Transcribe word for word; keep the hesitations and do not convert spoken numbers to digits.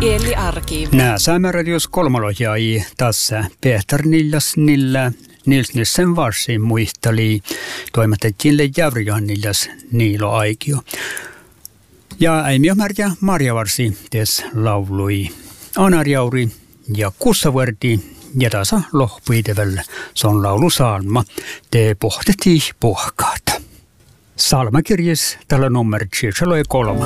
Eli arkiv. Nää saamme radios kolmolojai tässä Peter Niljas Nillä Nils Nissen varsin muistali toimitettiin le Jävrijan Niljas Niilo Aikio. Ja äimiö Marja Marja varsi tes laului Anarjauri ja Kussavuorti ja tasa lohpuitevelle. Se on laulu Salma. Te pohtettiin pohkaata. Salmakirjes tällä nummer kolme.